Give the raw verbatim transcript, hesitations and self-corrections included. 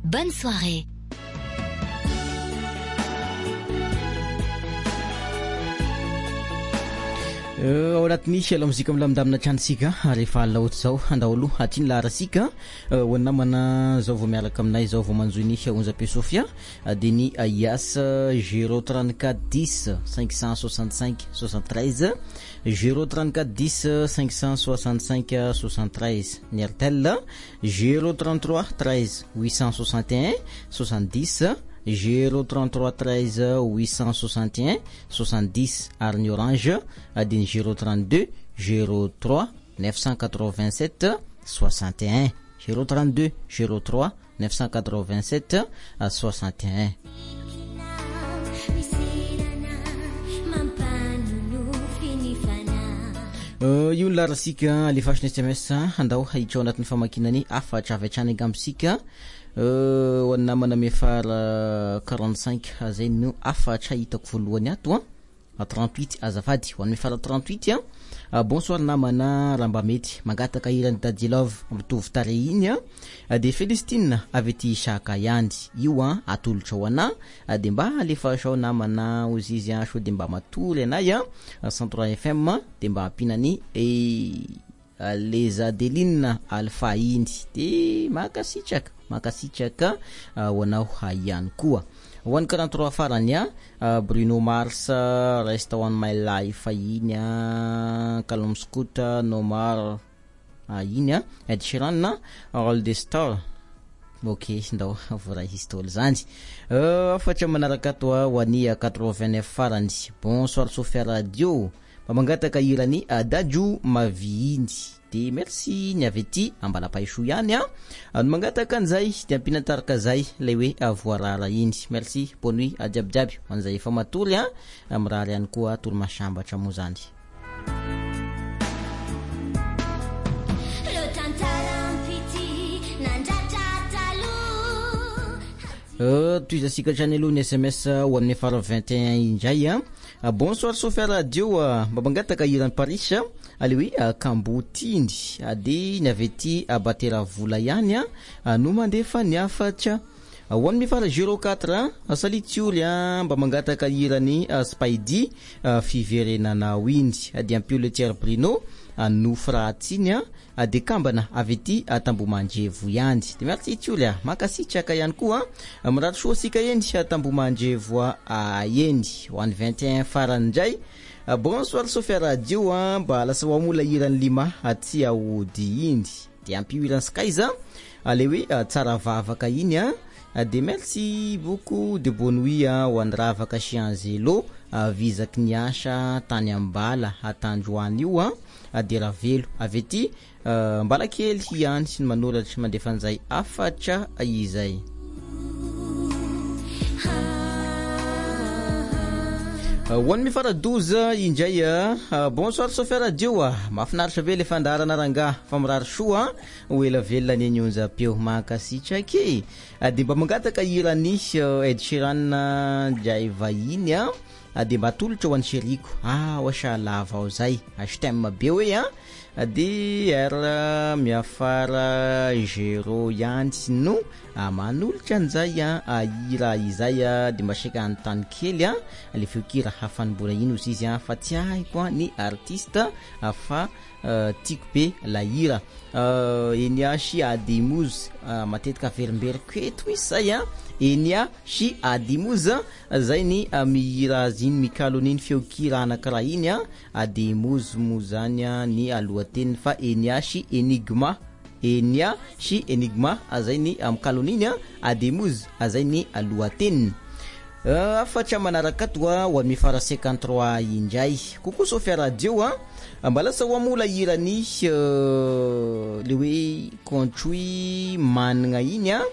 Bonne soirée. ao anatin'ny la mozika milamindamina tranisika rehefa laotra zao andao atyny laharasika ho namana zao vao miaraka aminay zao vao manjoiny onjape Sofia de ny Ias zéro trente-quatre dix cinq cent soixante-cinq soixante-treize zéro trente-quatre dix cinq cent soixante-cinq soixante-treize ny Airtel zéro trente-trois treize huit cent soixante et un soixante-dix zéro trente-trois treize huit cent soixante et un soixante-dix ary ny Orange adiny zéro trente-deux zéro trois neuf cent quatre-vingt-sept soixante et un zéro trente-deux zéro trois neuf cent quatre-vingt-sept soixante et un. io ny larasika alefasiny S M S andao haitrao anatin'ny famakinany afatra avy hatrany angambisika ho an'ny namana mefara quarante-cinq zay no afatra hitako voalohany ato a trente-huit azafady ho an'ny mefara trente-huit a bonsoir namana ramba mety mangataka irany Dadilove mitovy tare iny a de Felistine avy ety Isaka Yandy io a atolotra ho ana de mba alefasao namana ozy izy a so de mba matory anay a cent trois F M de mba ampinany e les Adeline Alpha Indy de makasitraka makasitraka ho anao ihany koa one quarante-trois farany a Bruno Mars Rest on My Life iny a Calum Scooter Nomar iny a Ed Sheeran All the Star ok ndao voray histôly zany afatra manaraka ato ho any quatre-vingt-neuf farany bonsoir Sofia Radio mangataka irany Dadju Maviindy de merci ny avy ety ambala-paiso ihany a no mangataka an'izay de ampinataraka zay le hoe avoarara iny merci bonne nuit ajiabijiaby an'izay efa matory a amirary ihany koa tolo masambatra moa zany. toizasika hatrany aloha ny S M S ho amin'ny fara vingt et un indray a bonsoir Sofia Radio mba mangataka irany Paris ale hoe Kambotindy de ny avy ety Batera vola ihany a no mandefa ny afatra ho an'ny mefara zéro quatre salitsyoly mba mangataka irany Spidey fiverenanao indy de Ampioletierre Bruno no fratsiny a de kambana avy ety Tambomandrevo ihany de merci tyoly makasitraka ihany koa mirato soa sika eny Tambomandrevo a eny ho an'ny vingt et un farany indray. Bonsoir Sofia Radio mba lasa wamola irany lima aty aody indy de ampio irany Skyza ale hoe tsara vavaka iny a de merci beaucoup de bonne nuit ho an'ny ravaka Chianzelo vizaky ny asa tany ambala atandroany io a de ravelo avy ety mbala kely ihany sy ny manoratra mandefa an'izay afatra izay. One mi fara douze indray bonsoir Sofia Radio mahafinaritra ve le fandarana ranga famirary soa ho ela velona ny onjapeo makasitraky de mba mangataka irany Ed Sheeran jay vahiny de mba atolotra ho an'ny Sheriko ah oasha lava ao zay hastem be hoe de R miafara zéro ihany no manolotra an'izay ira izay de mba seka anontany kely le feokira hafanibora iny ozy izy fa tsy haiko ny artiste fa tiako be la hira eny a Shi Adimuz matetika verimberiko eto izay eny a Shi Adimuz zay ny mihira ziny mikaloniny feokira anakiraha iny Adimuz mo zany ny alohateny fa eny a Shi Enigma eny a Shi Enigma zay ny mikaloniny Adimuz zay ny alohateny. Afatra manaraka toa ho an'ny mefara cinquante-trois indray coucou Sofia Radio mbalasa wamola irany le hoe Contrui managna iny